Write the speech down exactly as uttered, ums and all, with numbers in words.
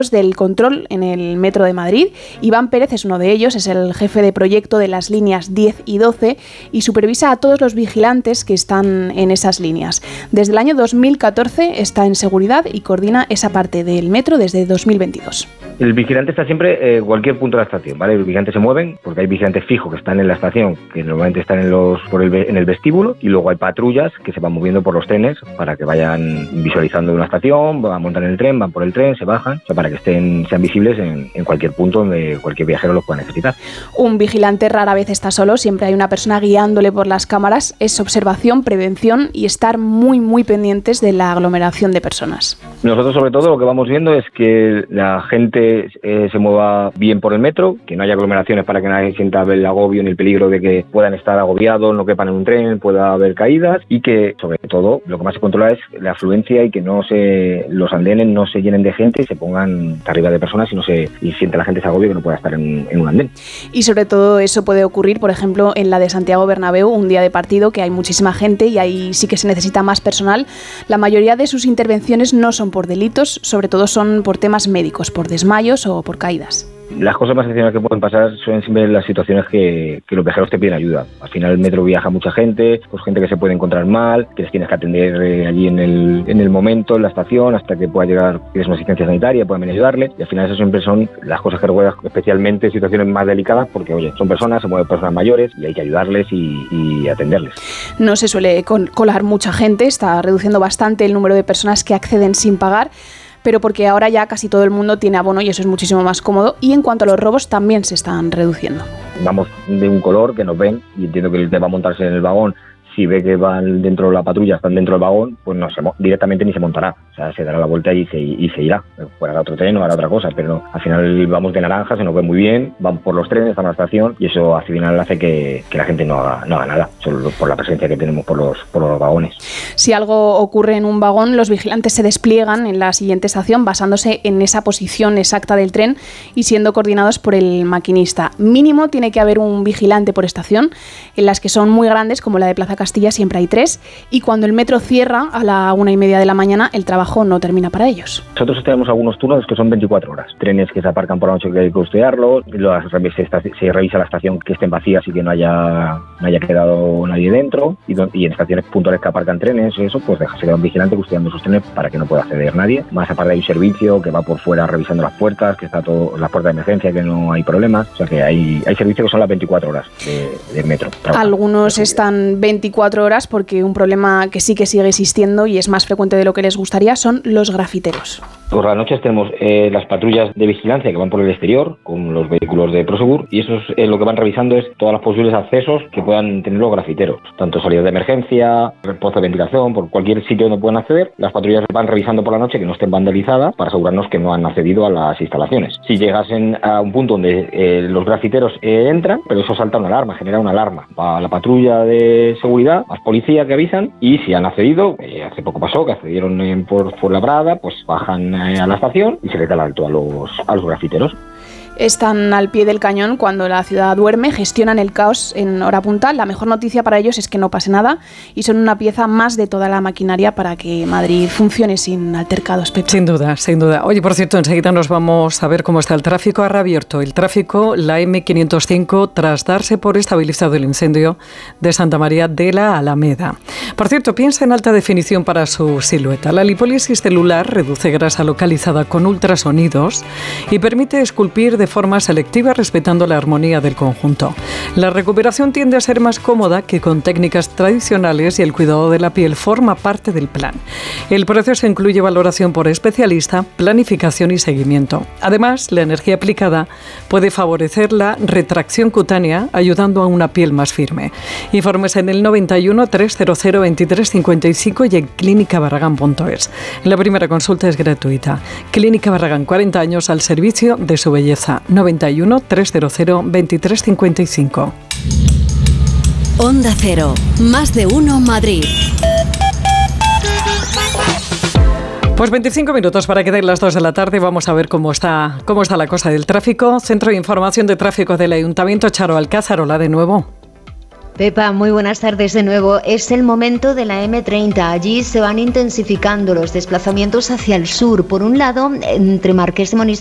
del control en el Metro de Madrid. Iván Pérez es uno de ellos, es el jefe de proyecto de las líneas diez y doce y supervisa a todos los vigilantes que están en esas líneas. Desde el año dos mil catorce está en seguridad y coordina esa parte del metro desde dos mil veintidós. El vigilante está siempre en cualquier punto de la estación, ¿vale? Los vigilantes se mueven porque hay vigilantes fijos que están en la estación, que normalmente están en los por el, en el vestíbulo, y luego hay patrullas que se van moviendo por los trenes para que vayan visualizando una estación, van a montar en el tren, van por el tren, se bajan, o sea, para que estén sean visibles en, en cualquier punto donde cualquier viajero los pueda necesitar. Un vigilante rara vez está solo, siempre hay una persona guiándole por las cámaras. Es observación, prevención y estar muy muy pendientes de la aglomeración de personas. Nosotros sobre todo lo que vamos viendo es que la gente eh, se mueva bien por el metro, que no haya aglomeraciones para que nadie sienta el agobio ni el peligro de que puedan estar agobiados, no quepan en un tren, pueda haber caídas, y que sobre todo lo que más se controla es la afluencia y que no se los andenes no se llenen de gente y se pongan arriba de personas y no se y siente la gente ese agobio que no pueda estar en, en un andén. Y sobre todo eso puede ocurrir, por ejemplo, en la de Santiago Bernabéu, un día de partido que hay muchísima gente y ahí sí que se necesita más personal. La mayoría de sus intervenciones no son por delitos, sobre todo son por temas médicos, por desmayos o por caídas. Las cosas más excepcionales que pueden pasar son siempre las situaciones que, que los viajeros te piden ayuda. Al final el metro viaja mucha gente, pues gente que se puede encontrar mal, que les tienes que atender eh, allí en el, en el momento, en la estación, hasta que pueda llegar, tienes una asistencia sanitaria, pueden venir a ayudarle, y al final eso siempre son las cosas que recuerdas, especialmente en situaciones más delicadas, porque oye, son personas, se mueven personas mayores y hay que ayudarles y, y atenderles. No se suele colar mucha gente, está reduciendo bastante el número de personas que acceden sin pagar, pero porque ahora ya casi todo el mundo tiene abono y eso es muchísimo más cómodo. Y en cuanto a los robos, también se están reduciendo. Vamos de un color que nos ven y entiendo que el que va a montarse en el vagón, si ve que van dentro de la patrulla, están dentro del vagón, pues no se directamente ni se montará. O sea, se dará la vuelta y se, y se irá. Pues hará otro tren o hará otra cosa, pero no. Al final vamos de naranja, se nos ve muy bien, van por los trenes, están en la estación y eso al final hace que, que la gente no haga, no haga nada, solo por la presencia que tenemos por los, por los vagones. Si algo ocurre en un vagón, los vigilantes se despliegan en la siguiente estación basándose en esa posición exacta del tren y siendo coordinados por el maquinista. Mínimo tiene que haber un vigilante por estación. En las que son muy grandes, como la de Plaza Castilla, siempre hay tres, y cuando el metro cierra a la una y media de la mañana, el trabajo no termina para ellos. Nosotros tenemos algunos turnos que son veinticuatro horas, trenes que se aparcan por la noche que hay que costearlos, se, se revisa la estación que estén vacías y que no haya, no haya quedado nadie dentro, y, y en estaciones puntuales que aparcan trenes, eso, pues deja, se queda un vigilante custodiando esos trenes para que no pueda acceder nadie. Más aparte hay un servicio que va por fuera revisando las puertas, que está todo, las puertas de emergencia, que no hay problemas, o sea que hay, hay servicios que son las veinticuatro horas de, del metro. Algunos están veinticuatro horas porque un problema que sí que sigue existiendo y es más frecuente de lo que les gustaría son los grafiteros. Por las noches tenemos eh, las patrullas de vigilancia que van por el exterior con los vehículos de Prosegur y eso es, eh, lo que van revisando es todos los posibles accesos que puedan tener los grafiteros, tanto salidas de emergencia, pozos de ventilación, por cualquier sitio donde puedan acceder. Las patrullas van revisando por la noche que no estén vandalizadas para asegurarnos que no han accedido a las instalaciones. Si llegasen a un punto donde eh, los grafiteros eh, entran, pero eso salta una alarma, genera una alarma. Va la patrulla de seguridad, más policía que avisan y si han accedido, eh, hace poco pasó que accedieron en, por, por la Brada, pues bajan eh, a la estación y se les da el alto a los, a los grafiteros. Están al pie del cañón cuando la ciudad duerme, gestionan el caos en hora punta. La mejor noticia para ellos es que no pase nada y son una pieza más de toda la maquinaria para que Madrid funcione sin altercados, Pepe. Sin duda, sin duda. Oye, por cierto, enseguida nos vamos a ver cómo está el tráfico. Ha reabierto el tráfico, la eme quinientos cinco, tras darse por estabilizado el incendio de Santa María de la Alameda. Por cierto, piensa en alta definición para su silueta. La lipólisis celular reduce grasa localizada con ultrasonidos y permite esculpir de forma selectiva respetando la armonía del conjunto. La recuperación tiende a ser más cómoda que con técnicas tradicionales y el cuidado de la piel forma parte del plan. El proceso incluye valoración por especialista, planificación y seguimiento. Además, la energía aplicada puede favorecer la retracción cutánea, ayudando a una piel más firme. Informes en el noventa y uno, trescientos veintitrés cincuenta y cinco y en clínica barragán punto es. La primera consulta es gratuita. Clínica Barragán, cuarenta años al servicio de su belleza. noventa y uno, trescientos veintitrés cincuenta y cinco. Onda Cero, más de uno Madrid. Pues veinticinco minutos para que den las dos de la tarde. Vamos a ver cómo está, cómo está la cosa del tráfico. Centro de Información de Tráfico del Ayuntamiento, Charo Alcázar, hola de nuevo. Pepa, muy buenas tardes de nuevo. Es el momento de la eme treinta. Allí se van intensificando los desplazamientos hacia el sur. Por un lado, entre Marqués de Monís